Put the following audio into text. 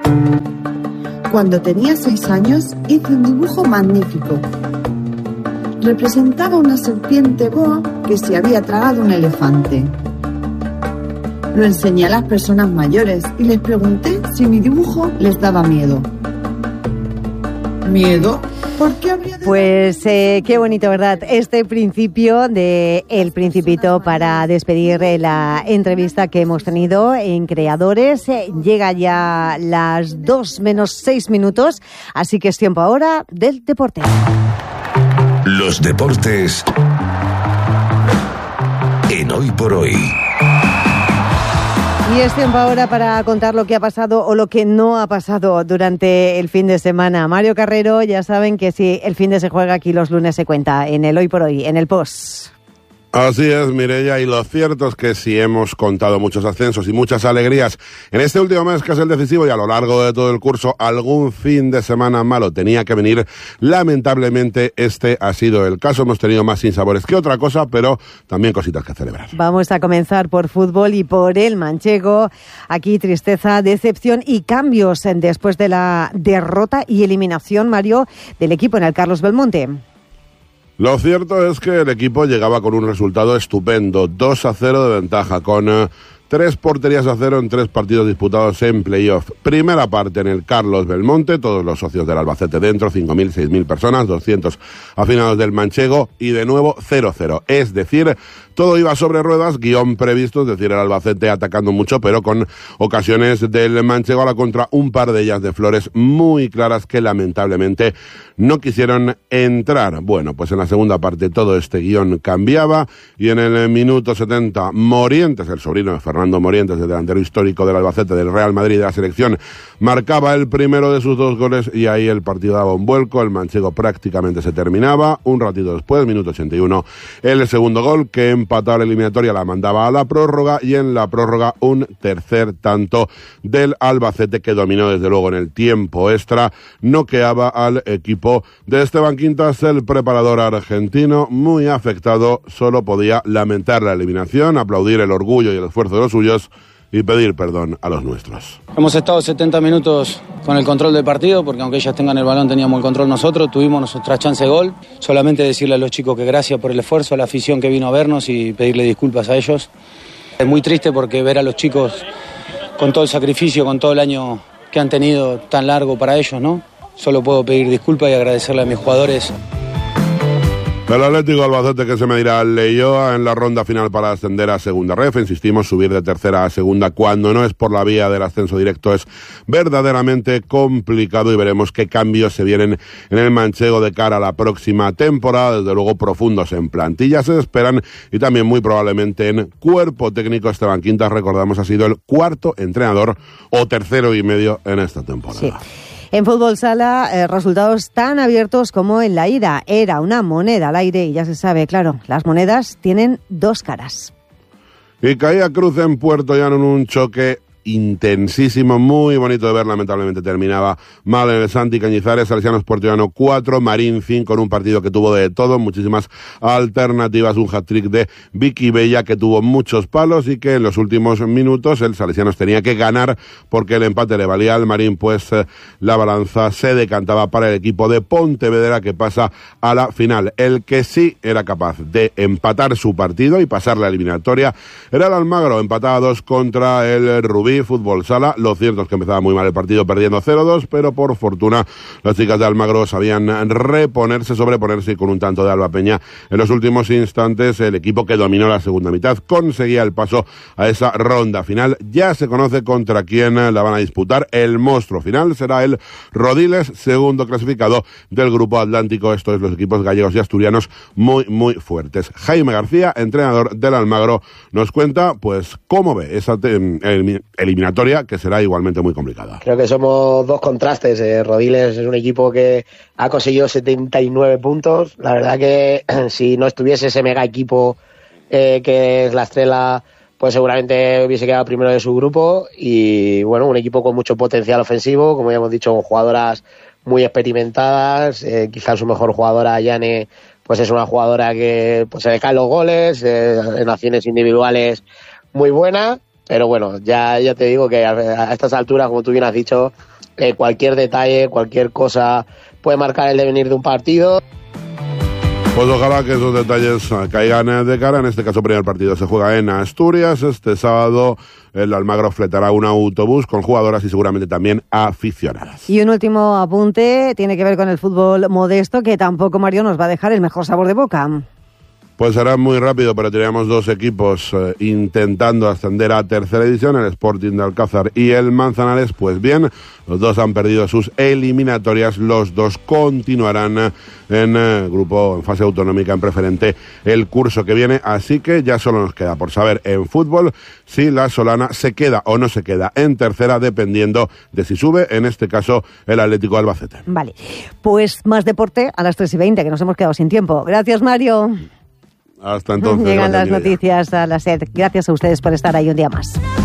Cuando tenía 6 años hice un dibujo magnífico. Representaba una serpiente boa que se había tragado un elefante. Lo enseñé a las personas mayores y les pregunté si mi dibujo les daba miedo. ¿Miedo? ¿Por qué habría de... Pues qué bonito, ¿verdad? Este principio de El Principito para despedir la entrevista que hemos tenido en Creadores. Llega ya las 2 menos 6 minutos, así que es tiempo ahora del deporte. Los deportes en Hoy por Hoy. Y es tiempo ahora para contar lo que ha pasado o lo que no ha pasado durante el fin de semana. Mario Carrero, ya saben que si el fin de se juega, aquí los lunes se cuenta en el Hoy por Hoy, en el Post. Así es, Mireia, y lo cierto es que sí hemos contado muchos ascensos y muchas alegrías en este último mes, que es el decisivo, y a lo largo de todo el curso algún fin de semana malo tenía que venir. Lamentablemente este ha sido el caso. Hemos tenido más sinsabores que otra cosa, pero también cositas que celebrar. Vamos a comenzar por fútbol y por el manchego. Aquí tristeza, decepción y cambios después de la derrota y eliminación, Mario, del equipo en el Carlos Belmonte. Lo cierto es que el equipo llegaba con un resultado estupendo, 2-0 de ventaja, con 3 porterías a 0 en 3 partidos disputados en playoff. Primera parte en el Carlos Belmonte, todos los socios del Albacete dentro, 5.000, 6.000 personas, 200 aficionados del manchego, y de nuevo 0-0. Es decir, todo iba sobre ruedas, guión previsto, es decir, el Albacete atacando mucho, pero con ocasiones del manchego a la contra, un par de ellas de Flores muy claras que lamentablemente no quisieron entrar. Bueno, pues en la segunda parte todo este guión cambiaba, y en el minuto 70 Morientes, el sobrino de Fernando Morientes, el delantero histórico del Albacete, del Real Madrid, de la selección, marcaba el primero de sus 2 goles, y ahí el partido daba un vuelco, el manchego prácticamente se terminaba. Un ratito después, minuto 81, el segundo gol que empataba la eliminatoria la mandaba a la prórroga, y en la prórroga un tercer tanto del Albacete que dominó desde luego en el tiempo extra, noqueaba al equipo de Esteban Quintas, el preparador argentino, muy afectado. Solo podía lamentar la eliminación, aplaudir el orgullo y el esfuerzo de los suyos y pedir perdón a los nuestros. Hemos estado 70 minutos con el control del partido, porque aunque ellas tengan el balón teníamos el control nosotros, tuvimos nuestra chance de gol. Solamente decirle a los chicos que gracias por el esfuerzo, a la afición que vino a vernos, y pedirle disculpas a ellos. Es muy triste porque ver a los chicos con todo el sacrificio, con todo el año que han tenido tan largo para ellos, ¿no? Solo puedo pedir disculpas y agradecerle a mis jugadores. El Atlético Albacete que se medirá al Leioa en la ronda final para ascender a segunda ref. Insistimos, subir de tercera a segunda cuando no es por la vía del ascenso directo es verdaderamente complicado, y veremos qué cambios se vienen en el manchego de cara a la próxima temporada. Desde luego profundos en plantilla se esperan, y también muy probablemente en cuerpo técnico. Esteban Quintas, recordamos, ha sido el 4º entrenador o 3º y medio en esta temporada. Sí. En fútbol sala, resultados tan abiertos como en la ida. Era una moneda al aire y ya se sabe, claro, las monedas tienen 2 caras. Y caía Cruz en Puerto Llano en un choque intensísimo, muy bonito de ver. Lamentablemente terminaba mal en el Santi Cañizares. Salesianos Puerto Llano 4, Marín 5, en un partido que tuvo de todo, muchísimas alternativas, un hat-trick de Vicky Bella que tuvo muchos palos, y que en los últimos minutos el Salesianos tenía que ganar porque el empate le valía al Marín, pues la balanza se decantaba para el equipo de Pontevedra, que pasa a la final. El que sí era capaz de empatar su partido y pasar la eliminatoria era el Almagro, empataba 2 contra el Rubí Fútbol Sala. Lo cierto es que empezaba muy mal el partido, perdiendo 0-2, pero por fortuna las chicas de Almagro sabían sobreponerse, y con un tanto de Alba Peña en los últimos instantes el equipo que dominó la segunda mitad conseguía el paso a esa ronda final. Ya se conoce contra quién la van a disputar. El monstruo final será el Rodiles, segundo clasificado del Grupo Atlántico. Esto es los equipos gallegos y asturianos muy, muy fuertes. Jaime García, entrenador del Almagro, nos cuenta pues cómo ve esa eliminatoria, que será igualmente muy complicada. Creo que somos 2 contrastes. Rodiles es un equipo que ha conseguido 79 puntos. La verdad que si no estuviese ese mega equipo que es la Estrela, pues seguramente hubiese quedado primero de su grupo. Y bueno, un equipo con mucho potencial ofensivo, como ya hemos dicho, con jugadoras muy experimentadas. Quizás su mejor jugadora, Yane, pues es una jugadora que pues se le caen los goles, en acciones individuales muy buena. Pero bueno, ya te digo que a estas alturas, como tú bien has dicho, cualquier detalle, cualquier cosa puede marcar el devenir de un partido. Pues ojalá que esos detalles caigan de cara. En este caso, el primer partido se juega en Asturias. Este sábado el Almagro fletará un autobús con jugadoras y seguramente también aficionadas. Y un último apunte tiene que ver con el fútbol modesto, que tampoco, Mario, nos va a dejar el mejor sabor de boca. Pues será muy rápido, pero teníamos dos equipos intentando ascender a tercera división, el Sporting de Alcázar y el Manzanares. Pues bien, los dos han perdido sus eliminatorias, los dos continuarán en grupo, en fase autonómica, en preferente, el curso que viene. Así que ya solo nos queda por saber en fútbol si la Solana se queda o no se queda en tercera, dependiendo de si sube, en este caso, el Atlético Albacete. Vale, pues más deporte a las 3:20, que nos hemos quedado sin tiempo. Gracias, Mario. Hasta entonces. Llegan las noticias a las 7. Gracias a ustedes por estar ahí un día más.